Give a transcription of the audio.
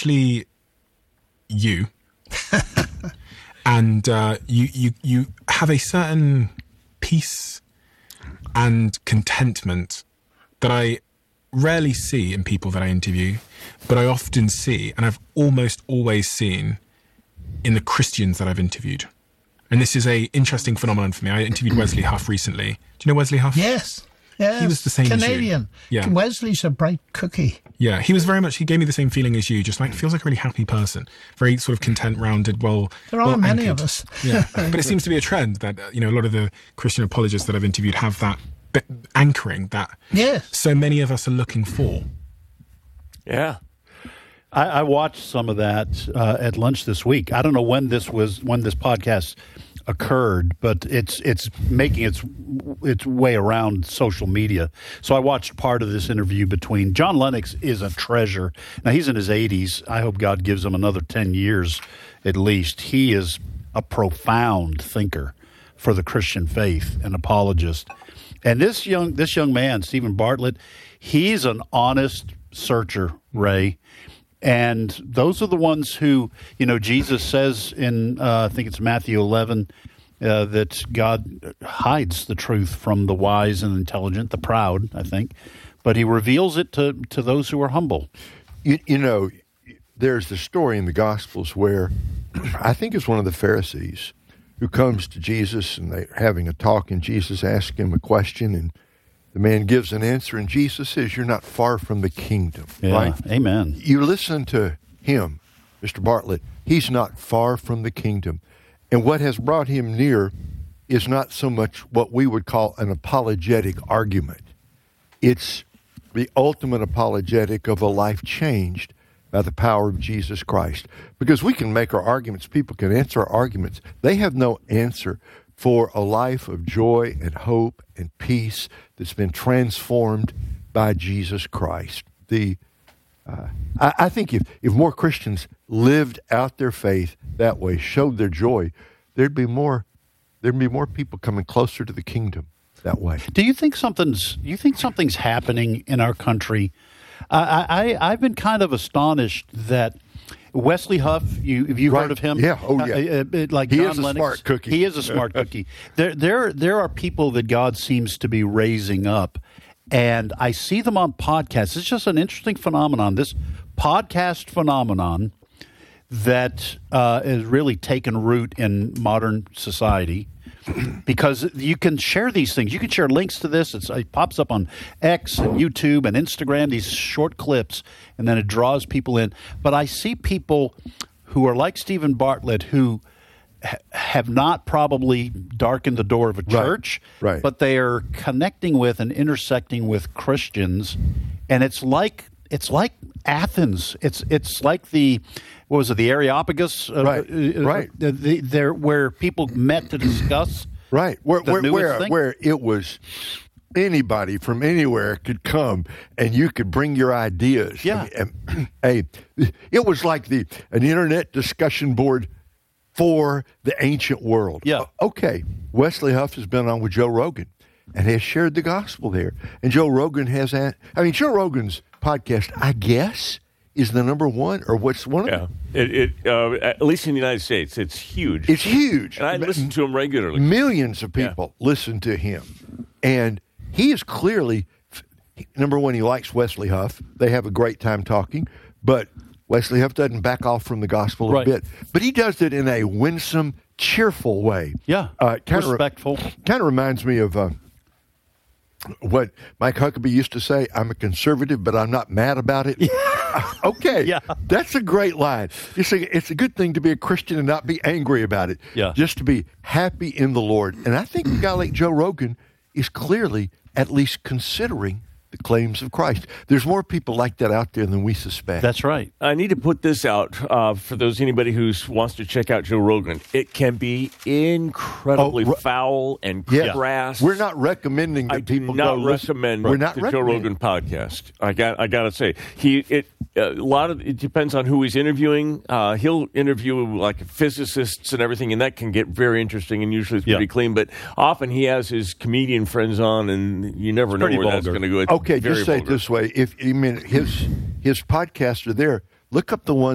especially you, and you have a certain peace and contentment that I rarely see in people that I interview, but I often see, and I've almost always seen in the Christians that I've interviewed. And this is a interesting phenomenon for me. I interviewed Wesley Huff recently. Do you know Wesley Huff? Yes. He was the same Canadian. as you. Yeah. Wesley's a bright cookie. Yeah, he gave me the same feeling as you, just like feels like a really happy person. Very sort of content, rounded, There are many of us. Yeah, but it seems to be a trend that, a lot of the Christian apologists that I've interviewed have that anchoring that so many of us are looking for. Yeah. I watched some of that at lunch this week. I don't know when this podcast occurred, but it's making its way around social media. So I watched part of this interview between John Lennox is a treasure. Now he's in his 80s. I hope God gives him another 10 years at least. He is a profound thinker for the Christian faith, an apologist. And this young man, Stephen Bartlett, he's an honest searcher, Ray. And those are the ones who, Jesus says in, I think it's Matthew 11, that God hides the truth from the wise and intelligent, the proud, I think. But he reveals it to those who are humble. There's the story in the Gospels where I think it's one of the Pharisees who comes to Jesus, and they're having a talk, and Jesus asks him a question, and the man gives an answer, and Jesus says, "You're not far from the kingdom." Yeah, right? Amen. You listen to him, Mr. Bartlett. He's not far from the kingdom. And what has brought him near is not so much what we would call an apologetic argument. It's the ultimate apologetic of a life changed by the power of Jesus Christ. Because we can make our arguments, people can answer our arguments. They have no answer for a life of joy and hope and peace that's been transformed by Jesus Christ. I think if more Christians lived out their faith that way, showed their joy, there'd be more people coming closer to the kingdom that way. Do you think something's happening in our country? I've been kind of astonished that Wesley Huff, have you heard of him? Yeah, like he John is a Lennox. smart cookie. He is a smart cookie. There are people that God seems to be raising up, and I see them on podcasts. It's just an interesting phenomenon. This podcast phenomenon that has really taken root in modern society. Because you can share these things. You can share links to this. It pops up on X and YouTube and Instagram, these short clips, and then it draws people in. But I see people who are like Stephen Bartlett who have not probably darkened the door of a church, right. But they are connecting with and intersecting with Christians. And it's like Athens. It's like the Areopagus? Right. There where people met to discuss. Right. Where it was anybody from anywhere could come and you could bring your ideas. Yeah. It was like an internet discussion board for the ancient world. Yeah. Okay. Wesley Huff has been on with Joe Rogan and has shared the gospel there. And Joe Rogan Joe Rogan's podcast, I guess, is the number one, or what's one of them? At least in the United States, it's huge. It's huge. And I listen to him regularly. Millions of people listen to him. And he is clearly, number one, he likes Wesley Huff. They have a great time talking. But Wesley Huff doesn't back off from the gospel a bit. But he does it in a winsome, cheerful way. Yeah, respectful. Kind of reminds me of what Mike Huckabee used to say, "I'm a conservative, but I'm not mad about it." Okay, yeah. That's a great line. You see, it's a good thing to be a Christian and not be angry about it. Yeah. Just to be happy in the Lord. And I think a guy like Joe Rogan is clearly at least considering the claims of Christ. There's more people like that out there than we suspect. That's right. I need to put this out for anybody who wants to check out Joe Rogan. It can be incredibly foul and crass. We're not recommending that people go listen. We're not the Joe Rogan podcast. I got to say, it depends on who he's interviewing. He'll interview like physicists and everything, and that can get very interesting. And usually it's pretty clean. But often he has his comedian friends on, and you never know where that's going to go. It's okay, just say it this way: his podcasts are there. Look up the one